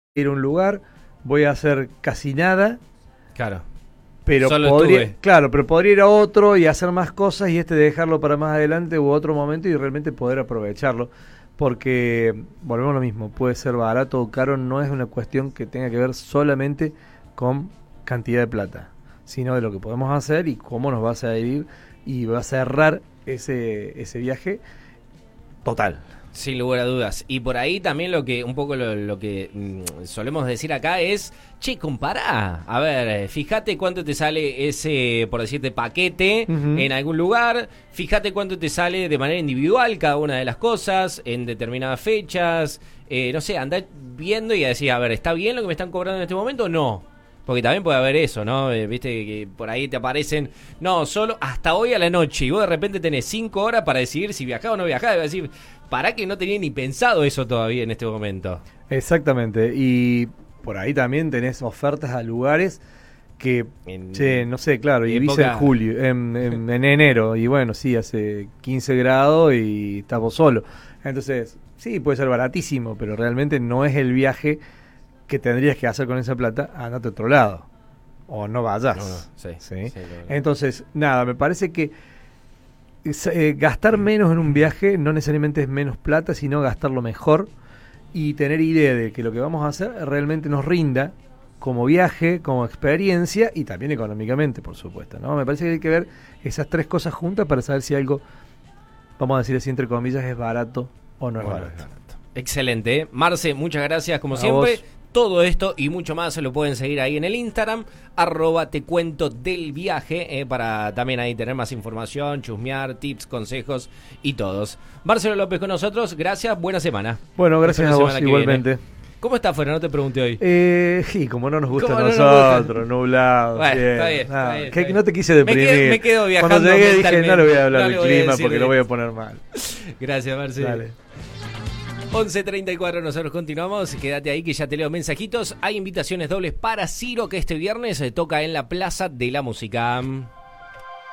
ir a un lugar, voy a hacer casi nada, Claro. pero Solo podría, estuve. claro, pero podría ir a otro y hacer más cosas y dejarlo para más adelante u otro momento y realmente poder aprovecharlo. Porque, volvemos a lo mismo, puede ser barato o caro, no es una cuestión que tenga que ver solamente con cantidad de plata, sino de lo que podemos hacer y cómo nos va a salir y va a cerrar ese viaje total. Sin lugar a dudas. Y por ahí también un poco lo que solemos decir acá es, che, compará. A ver, fíjate cuánto te sale ese, por decirte, paquete en algún lugar. Fíjate cuánto te sale de manera individual cada una de las cosas en determinadas fechas. No sé, andá viendo y decir, a ver, ¿está bien lo que me están cobrando en este momento o no? Porque también puede haber eso, ¿no? Viste que por ahí te aparecen, no, solo hasta hoy a la noche. Y vos de repente tenés 5 horas para decidir si viajás o no viajás. Y vas a decir, pará que no tenía ni pensado eso todavía en este momento. Exactamente, y por ahí también tenés ofertas a lugares que, no sé, claro, Ibiza en julio, en enero, y bueno, sí, hace 15 grados y estamos solos. Entonces, sí, puede ser baratísimo, pero realmente no es el viaje que tendrías que hacer con esa plata, andate a otro lado, o no vayas. Sí. Entonces, nada, me parece que gastar menos en un viaje no necesariamente es menos plata, sino gastarlo mejor y tener idea de que lo que vamos a hacer realmente nos rinda como viaje, como experiencia y también económicamente, por supuesto, ¿no? Me parece que hay que ver esas tres cosas juntas para saber si algo, vamos a decir así entre comillas, es barato o no es barato. Excelente. Marce, muchas gracias como siempre. Vos. Todo esto y mucho más se lo pueden seguir ahí en el Instagram, @tecuentodelviaje, para también ahí tener más información, chusmear, tips, consejos y todos. Marcelo López con nosotros, gracias, buena semana. Bueno, gracias a vos igualmente. ¿Cómo está afuera? No te pregunté hoy. Y como no nos gusta a nosotros, nublado. Bueno, bien. Está bien. Que no te quise deprimir. Me quedo viajando. Cuando llegué dije, no le voy a hablar del voy a clima decir porque lo voy a poner mal. Gracias, Marcelo. Dale. 11:34, nosotros continuamos. Quédate ahí que ya te leo mensajitos. Hay invitaciones dobles para Ciro, que este viernes toca en la Plaza de la Música.